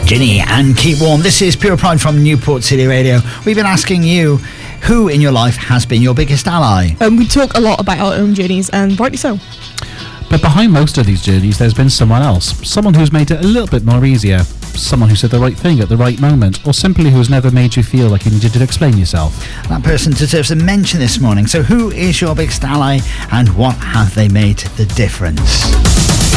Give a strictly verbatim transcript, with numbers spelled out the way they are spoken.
Ginny and Keep Warm. This is Pure Pride from Newport City Radio. We've been asking you who in your life has been your biggest ally. Um, we talk a lot about our own journeys, and rightly so. But behind most of these journeys, there's been someone else. Someone who's made it a little bit more easier. Someone who said the right thing at the right moment. Or simply who's never made you feel like you needed to explain yourself. That person deserves a mention this morning. So who is your biggest ally and what have they made the difference?